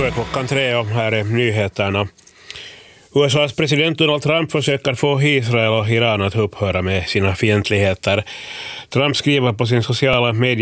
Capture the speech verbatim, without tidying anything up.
Nu är klockan tre och här är nyheterna. U S A:s president Donald Trump försöker få Israel och Iran att upphöra med sina fientligheter. Trump skriver på sin sociala medier